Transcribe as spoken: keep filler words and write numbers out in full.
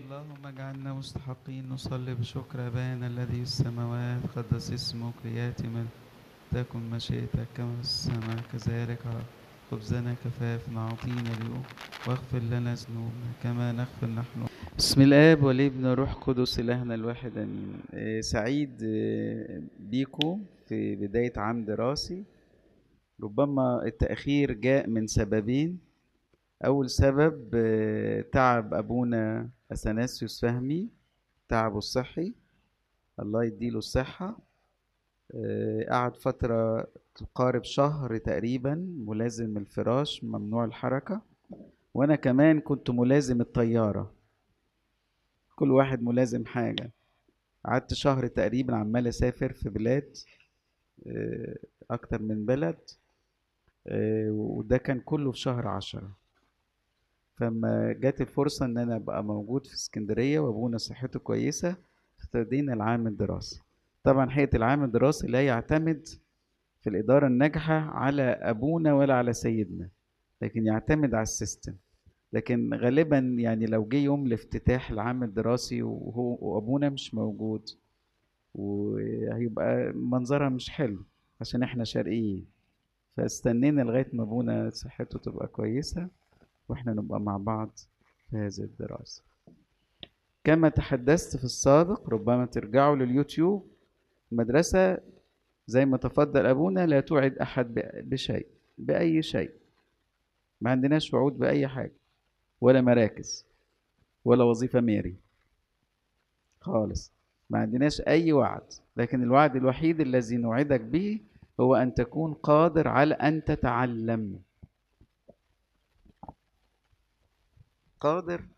اللهم اجعلنا مستحقين نصلي بشكر أبانا الذي في السماوات، قدس اسمك ليأتي تكن مشيئتك كما في السماء كذلك على خبزنا كفافنا أعطينا اليوم، واغفر لنا ذنوبنا كما نغفر نحن. بسم الآب والابن والروح القدس إلهنا الواحد آمين. آه، سعيد آه، بيكم في بداية عام دراسي. ربما التأخير جاء من سببين. أول سبب آه، تعب أبونا أثناسيوس فهمي، تعبه الصحي، الله يديله الصحة. آه، قعد فترة تقارب شهر تقريبا ملازم الفراش، ممنوع الحركة، وأنا كمان كنت ملازم الطيارة، كل واحد ملازم حاجة. قعدت شهر تقريبا عمال أسافر في بلاد، آه، أكتر من بلد، آه، وده كان كله في شهر عشرة. فما جات الفرصة إن أنا أبقى موجود في اسكندرية وأبونا صحته كويسة، ابتدينا العام الدراسي. طبعا حقيقة العام الدراسي لا يعتمد في الإدارة الناجحة على أبونا ولا على سيدنا، لكن يعتمد على السيستم. لكن غالبا يعني لو جه يوم لافتتاح العام الدراسي وهو وأبونا مش موجود، وهيبقى منظرها مش حلو عشان احنا شرقيين. فاستنينا لغاية ما أبونا صحته تبقى كويسة واحنا نبقى مع بعض في هذه الدراسة. كما تحدثت في السابق، ربما ترجعوا لليوتيوب، المدرسة زي ما تفضل أبونا لا توعد أحد بشيء، بأي شيء. ما عندناش وعود بأي حاجة، ولا مراكز، ولا وظيفة ميري خالص. ما عندناش أي وعد، لكن الوعد الوحيد الذي نوعدك به هو أن تكون قادر على أن تتعلم، قادر